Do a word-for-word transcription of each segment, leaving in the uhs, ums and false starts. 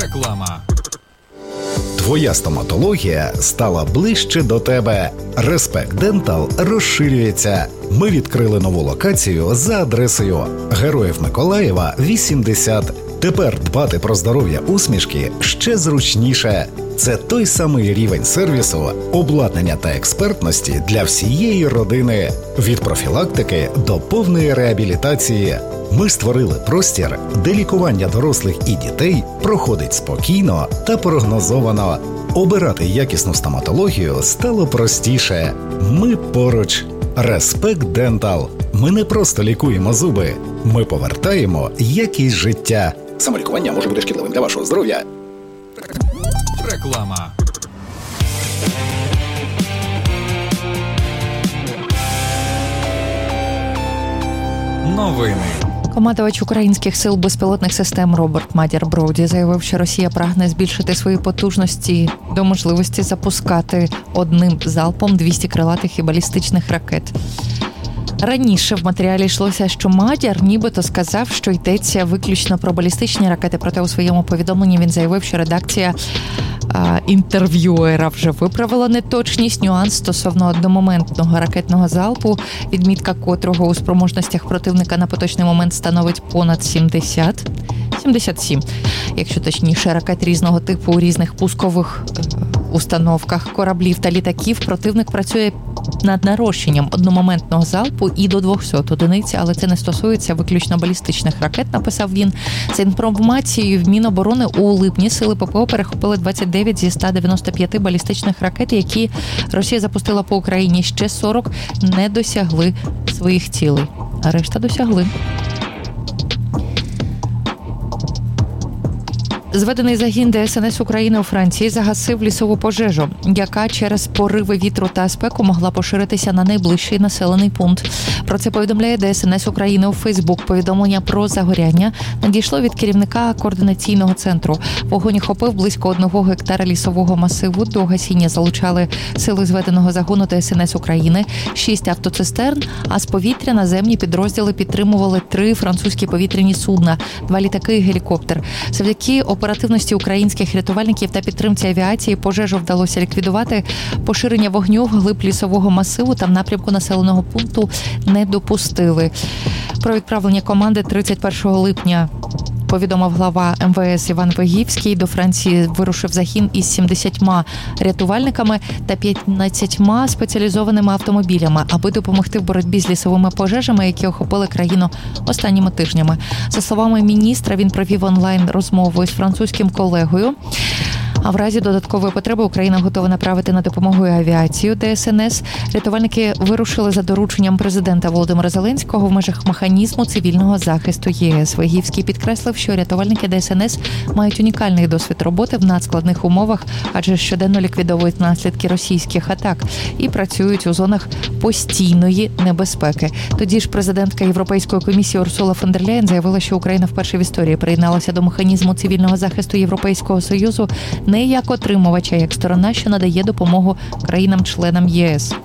Реклама. Твоя стоматологія стала ближче до тебе. Респект Дентал розширюється. Ми відкрили нову локацію за адресою Героїв Миколаєва, вісімдесят. Тепер дбати про здоров'я усмішки ще зручніше. Це той самий рівень сервісу, обладнання та експертності для всієї родини. Від профілактики до повної реабілітації. Ми створили простір, де лікування дорослих і дітей проходить спокійно та прогнозовано. Обирати якісну стоматологію стало простіше. Ми поруч. Респект Дентал. Ми не просто лікуємо зуби. Ми повертаємо якість життя. Самолікування може бути шкідливим для вашого здоров'я. Реклама. Новини. Командувач українських сил безпілотних систем Роберт Мадяр Броуді заявив, що Росія прагне збільшити свої потужності до можливості запускати одним залпом двісті крилатих і балістичних ракет. Раніше в матеріалі йшлося, що Мадяр нібито сказав, що йдеться виключно про балістичні ракети, проте у своєму повідомленні він заявив, що редакція а, інтерв'юера вже виправила неточність, нюанс стосовно одномоментного ракетного залпу, відмітка котрого у спроможностях противника на поточний момент становить понад сімдесят, сімдесят сім, якщо точніше, ракет різного типу у різних пускових установках кораблів та літаків. Противник працює над нарощенням одномоментного залпу і до двісті одиниць, але це не стосується виключно балістичних ракет, написав він. За інформацією в Міноборони, у липні сили ППО перехопили двадцять дев'ять зі ста дев'яноста п'яти балістичних ракет, які Росія запустила по Україні. Ще сорок не досягли своїх цілей, а решта досягли. Зведений загін Де Ес Ен Ес України у Франції загасив лісову пожежу, яка через пориви вітру та спеку могла поширитися на найближчий населений пункт. Про це повідомляє Де Ес Ен Ес України у Фейсбук. Повідомлення про загоряння надійшло від керівника координаційного центру. Вогонь охопив близько одного гектара лісового масиву. До гасіння залучали сили зведеного загону Де Ес Ен Ес України, шість автоцистерн, а з повітря наземні підрозділи підтримували три французькі повітряні судна, два літаки і гелікоптер. Завдяки оперативності українських рятувальників та підтримці авіації пожежу вдалося ліквідувати. Поширення вогню вглиб лісового масиву та в напрямку населеного пункту не допустили. Про відправлення команди тридцять першого липня повідомив глава Ем Ве Ес Іван Вигівський. До Франції вирушив загін із сімдесятьма рятувальниками та п'ятнадцятьма спеціалізованими автомобілями, аби допомогти в боротьбі з лісовими пожежами, які охопили країну останніми тижнями. За словами міністра, він провів онлайн-розмову із французьким колегою. А в разі додаткової потреби Україна готова направити на допомогу авіацію Де Ес Ен Ес. Рятувальники вирушили за дорученням президента Володимира Зеленського в межах механізму цивільного захисту Є Ес. Вигівський підкреслив, що рятувальники Де Ес Ен Ес мають унікальний досвід роботи в надскладних умовах, адже щоденно ліквідовують наслідки російських атак і працюють у зонах постійної небезпеки. Тоді ж президентка Європейської комісії Урсула фон дер Ляєн заявила, що Україна вперше в історії приєдналася до механізму цивільного захисту Європейського Союзу не як отримувача, як сторона, що надає допомогу країнам-членам Є Ес.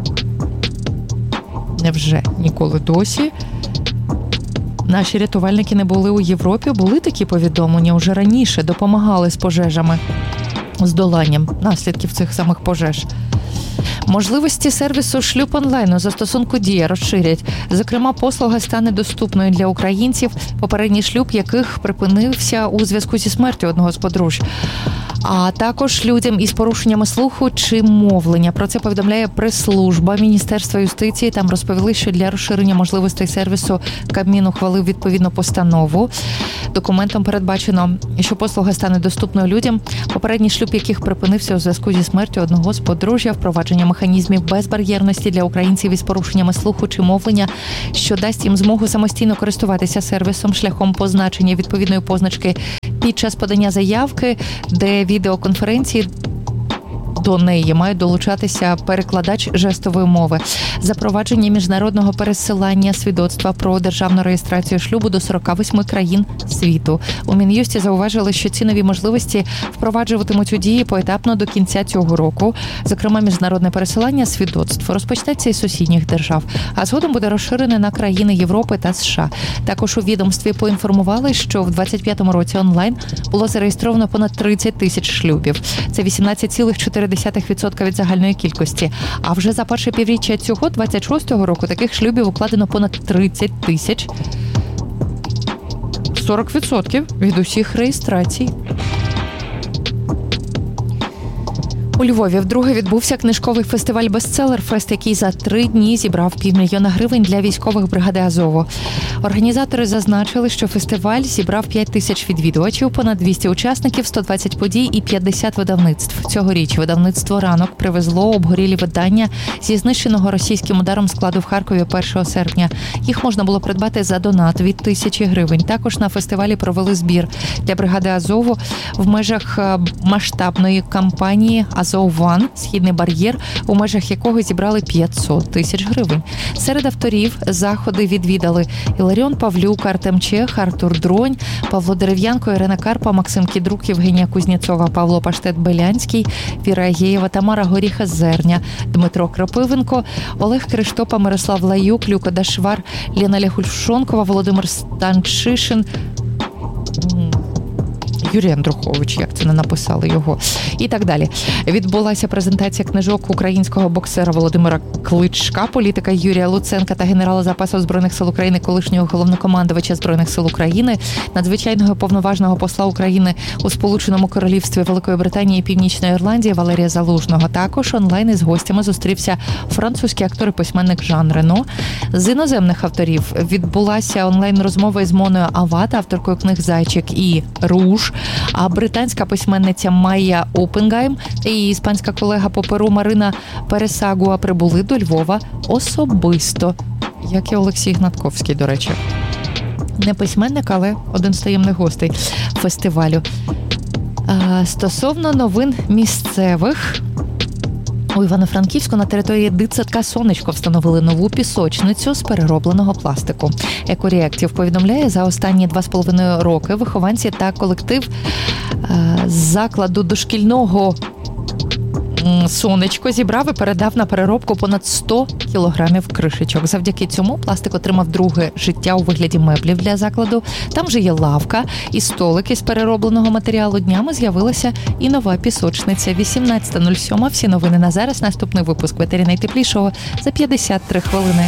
Невже ніколи досі наші рятувальники не були у Європі? Були такі повідомлення, уже раніше допомагали з пожежами, з доланням наслідків цих самих пожеж. Можливості сервісу шлюб онлайн у застосунку Дія розширять. Зокрема, послуга стане доступною для українців, попередній шлюб яких припинився у зв'язку зі смертю одного з подружжя, а також людям із порушеннями слуху чи мовлення. Про це повідомляє прес-служба Міністерства юстиції. Там розповіли, що для розширення можливостей сервісу Кабмін ухвалив відповідну постанову. Документом передбачено, що послуга стане доступною людям, попередній шлюб яких припинився у зв'язку зі смертю одного з подружжя, впровадження механізмів безбар'єрності для українців із порушеннями слуху чи мовлення, що дасть їм змогу самостійно користуватися сервісом шляхом позначення відповідної позначки під час подання заявки, де відеоконференції до неї мають долучатися перекладач жестової мови, запровадження міжнародного пересилання свідоцтва про державну реєстрацію шлюбу до сорок вісім країн світу. У Мін'юсті зауважили, що ці нові можливості впроваджуватимуть у дії поетапно до кінця цього року. Зокрема, міжнародне пересилання свідоцтв розпочнеться із сусідніх держав, а згодом буде розширене на країни Європи та США. Також у відомстві поінформували, що в двадцять п'ятому році онлайн було зареєстровано понад тридцять тисяч шлюбів. Це вісімнадцять цілих чотири десятих відсотка від загальної кількості. А вже за перше півріччя цього, двадцять шостого року, таких шлюбів укладено понад тридцять тисяч. сорок відсотків від усіх реєстрацій. У Львові вдруге відбувся книжковий фестиваль «Бестселер-фест», який за три дні зібрав півмільйона гривень для військових бригади Азову. Організатори зазначили, що фестиваль зібрав п'ять тисяч відвідувачів, понад двісті учасників, сто двадцять подій і п'ятдесят видавництв. Цьогоріч видавництво «Ранок» привезло обгорілі видання зі знищеного російським ударом складу в Харкові першого серпня. Їх можна було придбати за донат від тисячі гривень. Також на фестивалі провели збір для бригади Азову в межах масштабної кампанії «Азов-Ван. Східний бар'єр», у межах якого зібрали п'ятсот тисяч гривень. Серед авторів заходи відвідали Іларіон Павлюк, Артем Чех, Артур Дронь, Павло Дерев'янко, Ірина Карпа, Максим Кідрук, Євгенія Кузнєцова, Павло Паштет-Белянський, Віра Агєєва, Тамара Горіха-Зерня, Дмитро Крапивенко, Олег Криштопа, Мирослав Лаюк, Люка Дашвар, Лена Ляхульшонкова, Володимир Станчишин, Юрій Андрухович, як це не написали його, і так далі. Відбулася презентація книжок українського боксера Володимира Кличка, політика Юрія Луценка та генерала запасу Збройних сил України, колишнього головнокомандувача Збройних сил України, надзвичайного повноважного посла України у Сполученому Королівстві Великої Британії і Північної Ірландії Валерія Залужного. Також онлайн із гостями зустрівся французький актор і письменник Жан Рено. З іноземних авторів відбулася онлайн-розмова із Моною Ават, авторкою книг «Зайчик» і «Руж», а британська письменниця Майя Опенгайм і її іспанська колега по Перу Марина Пересагуа прибули до Львова особисто, як і Олексій Гнатковський, до речі. Не письменник, але один з таємних гостей фестивалю. А, стосовно новин місцевих, у Івано-Франківську на території дитсадка «Сонечко» встановили нову пісочницю з переробленого пластику. Екоріактив повідомляє, за останні два з половиною роки вихованці та колектив з закладу дошкільного «Сонечко» зібрав і передав на переробку понад сто кілограмів кришечок. Завдяки цьому пластик отримав друге життя у вигляді меблів для закладу. Там же є лавка і столик із переробленого матеріалу. Днями з'явилася і нова пісочниця. вісімнадцята нуль сім. Всі новини на зараз. Наступний випуск в етері найтеплішого за п'ятдесят три хвилини.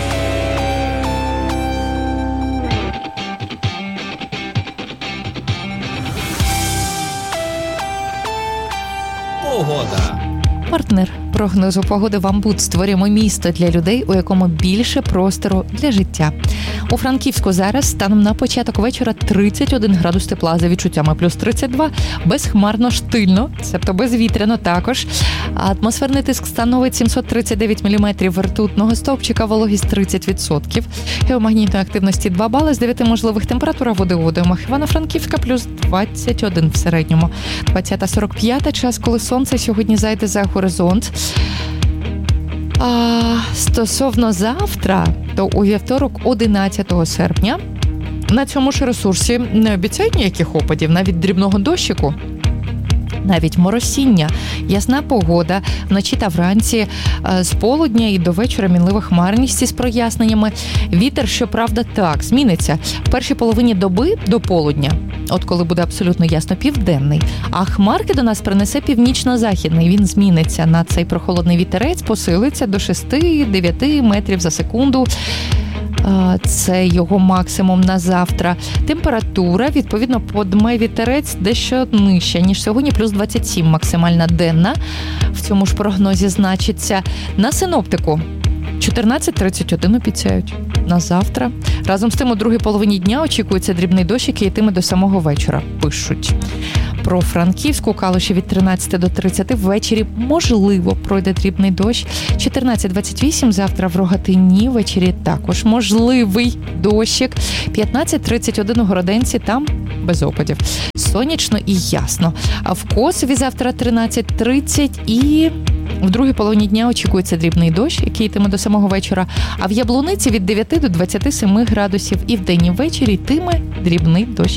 Погода. Партнер прогнозу погоди «Вамбут». Створюємо місто для людей, у якому більше простору для життя. У Франківську зараз станом на початок вечора тридцять один градус тепла, за відчуттями плюс тридцять два, безхмарно, штильно, себто безвітряно також. Атмосферний тиск становить сімсот тридцять дев'ять міліметрів ртутного стовпчика, вологість тридцять відсотків. Геомагнітної активності два бали, з дев'яти можливих температура води у водоймах Івано-Франківська плюс двадцять один в середньому. двадцята сорок п'ять, час, коли сонце сьогодні зайде за горизонт. А стосовно завтра, то у вівторок, одинадцятого серпня, на цьому ж ресурсі не обіцяють ніяких опадів, навіть дрібного дощику. Навіть моросіння, ясна погода, вночі та вранці, з полудня і до вечора мінлива хмарність із проясненнями. Вітер, щоправда, так, зміниться. В першій половині доби до полудня, от коли буде абсолютно ясно, південний. А хмарки до нас принесе північно-західний. Він зміниться на цей прохолодний вітерець, посилиться до шести-дев'яти метрів за секунду. Це його максимум на завтра. Температура, відповідно, подме вітерець дещо нижча, ніж сьогодні, плюс двадцять сім максимальна денна. В цьому ж прогнозі значиться. На синоптику чотирнадцять тридцять один обіцяють на завтра. Разом з тим, у другій половині дня очікується дрібний дощ, який йтиме до самого вечора, пишуть. Про Франківську, у Калуші від тринадцяти до тридцяти, ввечері можливо пройде дрібний дощ. чотирнадцять двадцять вісім завтра в Рогатині, ввечері також можливий дощик. п'ятнадцять тридцять один у Городенці, там без опадів. Сонячно і ясно. А в Косові завтра тринадцять тридцять і в другій половині дня очікується дрібний дощ, який йтиме до самого вечора. А в Яблуниці від дев'яти до двадцяти семи градусів. І вдень і ввечері йтиме дрібний дощ.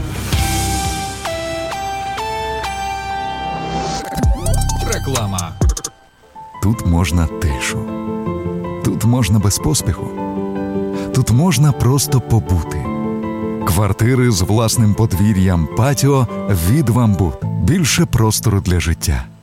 Реклама. Тут можна тишу. Тут можна без поспіху. Тут можна просто побути. Квартири з власним подвір'ям, патіо від «Вамбут». Більше простору для життя.